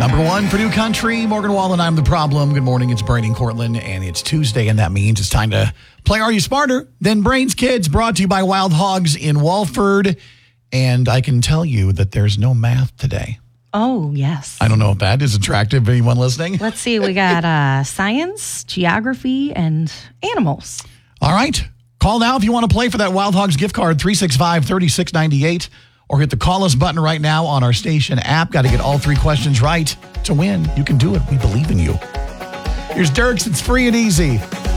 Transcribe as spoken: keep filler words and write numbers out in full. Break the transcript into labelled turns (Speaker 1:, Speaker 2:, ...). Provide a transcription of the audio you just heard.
Speaker 1: Number one, Purdue Country. Morgan Wallen, I'm the problem. Good morning. It's Brady and Cortland, and it's Tuesday, and that means it's time to play Are You Smarter Than Brains Kids, brought to you by Wild Hogs in Walford. And I can tell you that there's no math today.
Speaker 2: Oh, yes.
Speaker 1: I don't know if that is attractive to anyone listening.
Speaker 2: Let's see. We got uh, science, geography, and animals.
Speaker 1: All right. Call now if you want to play for that Wild Hogs gift card, three six five, three six nine eight. Or hit the call us button right now on our station app. Got to get all three questions right to win. You can do it. We believe in you. Here's Dirks. It's free and easy.